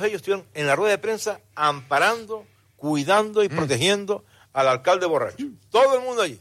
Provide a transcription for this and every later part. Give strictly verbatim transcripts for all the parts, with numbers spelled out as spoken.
todos ellos estuvieron en la rueda de prensa amparando, cuidando y mm. protegiendo al alcalde borracho. Todo el mundo allí.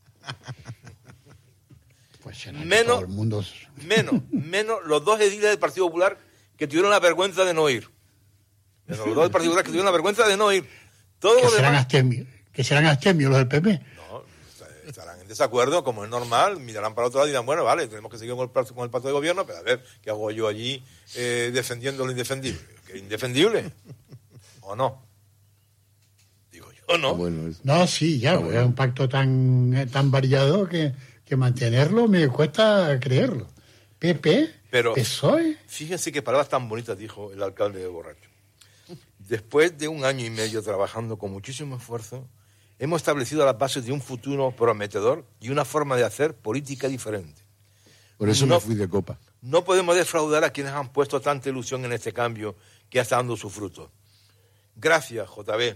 Pues menos, todo el mundo... menos, menos los dos ediles del Partido Popular que tuvieron la vergüenza de no ir. Menos los dos del Partido Popular que tuvieron la vergüenza de no ir. Todos que, los serán demás... astemios, que serán astemios los del P P. No, estarán en desacuerdo, como es normal, mirarán para otro lado y dirán, bueno, vale, tenemos que seguir con el, con el pacto de gobierno, pero a ver, ¿qué hago yo allí eh, defendiendo lo indefendible? ¿Qué indefendible? ¿O no? Digo yo, ¿no? Bueno, es... No, sí, ya, bueno. Es un pacto tan, tan variado que, que mantenerlo me cuesta creerlo. P P, pero, P S O E... Fíjense qué palabras tan bonitas dijo el alcalde de Borracho. Después de un año y medio trabajando con muchísimo esfuerzo, hemos establecido las bases de un futuro prometedor y una forma de hacer política diferente. Por eso no, me fui de copa. No podemos defraudar a quienes han puesto tanta ilusión en este cambio que está dando su fruto. Gracias, J B.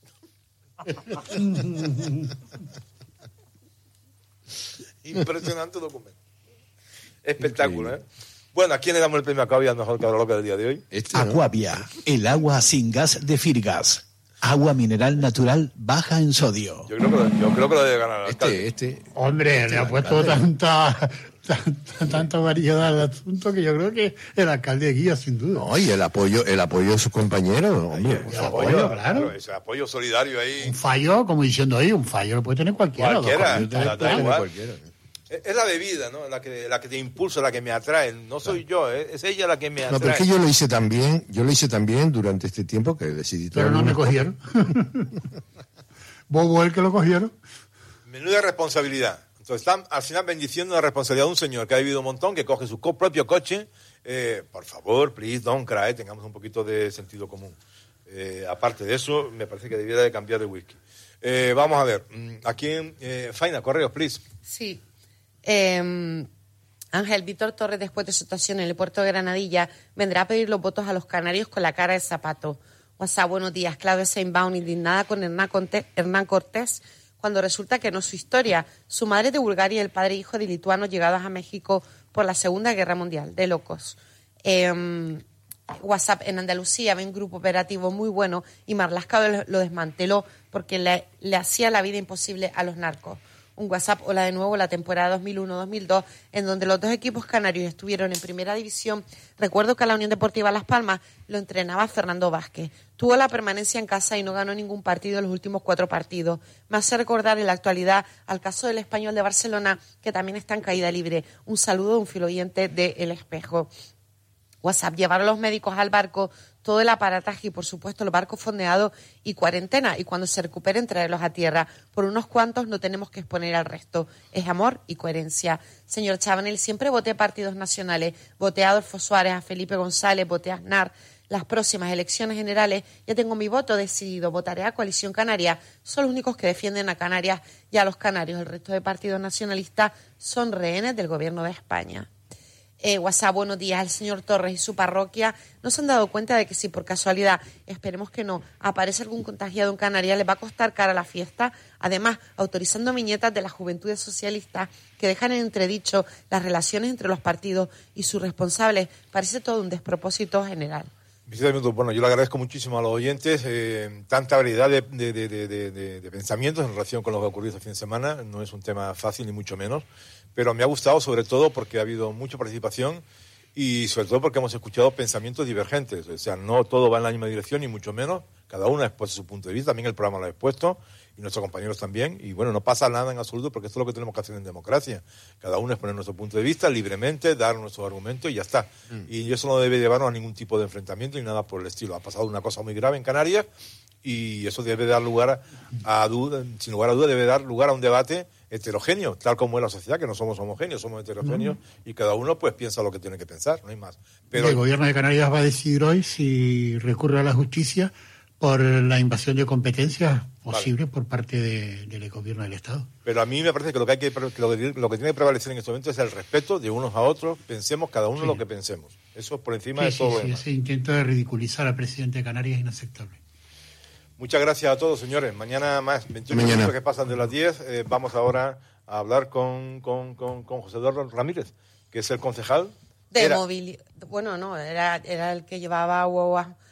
Impresionante documento. Espectáculo, ¿eh? Bueno, ¿a quién le damos el premio Aquavia al mejor cabra loca del día de hoy? Este, ¿no? Aquavia, el agua sin gas de Firgas. Agua mineral natural baja en sodio. Yo creo que lo, yo creo que lo debe ganar el este, este. Hombre, este le ha puesto tanta, tanta, tanta variedad al asunto que yo creo que el alcalde guía, sin duda. No, y el apoyo, el apoyo de sus compañeros, hombre. El apoyo, apoyo, claro. Ese apoyo solidario ahí. Un fallo, como diciendo ahí, un fallo lo puede tener cualquiera. Cualquiera, la, da igual. Cualquiera. Es la bebida, ¿no? La que, la que te impulsa, la que me atrae. No soy yo, ¿eh? Es ella la que me atrae. No, pero es que yo lo hice también, yo lo hice también durante este tiempo que decidí... Pero no me cogieron. Bobo el que lo cogieron. Menuda responsabilidad. Entonces están al final bendiciendo la responsabilidad de un señor que ha vivido un montón, que coge su co- propio coche. Eh, por favor, please, don't cry, tengamos un poquito de sentido común. Eh, aparte de eso, me parece que debiera de cambiar de whisky. Eh, vamos a ver, aquí en eh, Faina, correos, please. Sí. Eh, Ángel Víctor Torres, después de su actuación en el puerto de Granadilla, vendrá a pedir los votos a los canarios con la cara de zapato. WhatsApp, buenos días. Claudia Seinbaum, indignada con Hernán, Conte, Hernán Cortés, cuando resulta que no es su historia. Su madre es de Bulgaria y el padre e hijo de lituanos llegados a México por la Segunda Guerra Mundial. De locos. Eh, WhatsApp, en Andalucía había un grupo operativo muy bueno y Marlaska lo desmanteló porque le, le hacía la vida imposible a los narcos. Un WhatsApp, hola de nuevo, la temporada dos mil uno dos mil dos, en donde los dos equipos canarios estuvieron en primera división. Recuerdo que a la Unión Deportiva Las Palmas lo entrenaba Fernando Vázquez. Tuvo la permanencia en casa y no ganó ningún partido en los últimos cuatro partidos. Me hace recordar en la actualidad al caso del Español de Barcelona, que también está en caída libre. Un saludo de un fiel oyente de El Espejo. WhatsApp, llevar a los médicos al barco, todo el aparataje y, por supuesto, el barco fondeado y cuarentena. Y cuando se recuperen, traerlos a tierra. Por unos cuantos no tenemos que exponer al resto. Es amor y coherencia. Señor Chabanel, siempre voté partidos nacionales. Voté a Adolfo Suárez, a Felipe González, voté a Aznar. Las próximas elecciones generales ya tengo mi voto decidido. Votaré a Coalición Canaria. Son los únicos que defienden a Canarias y a los canarios. El resto de partidos nacionalistas son rehenes del gobierno de España. Eh, WhatsApp, buenos días. El señor Torres y su parroquia no se han dado cuenta de que si por casualidad, esperemos que no, aparece algún contagiado en Canarias, les va a costar cara la fiesta. Además, autorizando viñetas de las juventudes socialistas que dejan en entredicho las relaciones entre los partidos y sus responsables, parece todo un despropósito general. Bueno, yo le agradezco muchísimo a los oyentes eh, tanta variedad de, de, de, de, de, de pensamientos en relación con lo que ha ocurrido este fin de semana. No es un tema fácil ni mucho menos, pero me ha gustado sobre todo porque ha habido mucha participación y sobre todo porque hemos escuchado pensamientos divergentes. O sea, no todo va en la misma dirección ni mucho menos. Cada uno ha expuesto su punto de vista, también el programa lo ha expuesto y nuestros compañeros también. Y bueno, no pasa nada en absoluto porque esto es lo que tenemos que hacer en democracia. Cada uno exponer nuestro punto de vista libremente, dar nuestros argumentos y ya está. Mm. Y eso no debe llevarnos a ningún tipo de enfrentamiento ni nada por el estilo. Ha pasado una cosa muy grave en Canarias y eso debe dar lugar a, a duda, sin lugar a duda, debe dar lugar a un debate heterogéneo, tal como es la sociedad, que no somos homogéneos, somos heterogéneos mm. y cada uno pues piensa lo que tiene que pensar, no hay más. Pero el gobierno de Canarias va a decidir hoy si recurre a la justicia por la invasión de competencias posible vale. por parte de, del gobierno del Estado. Pero a mí me parece que lo que hay que, que lo que lo que tiene que prevalecer en este momento es el respeto de unos a otros, pensemos cada uno sí. lo que pensemos. Eso por encima sí, de todo. Sí, sí, ese intento de ridiculizar al presidente de Canarias es inaceptable. Muchas gracias a todos, señores. Mañana más, veintiuno Mañana. minutos que pasan de las diez. Eh, vamos ahora a hablar con, con, con, con José Eduardo Ramírez, que es el concejal. De movilidad. Bueno, no, era, era el que llevaba agua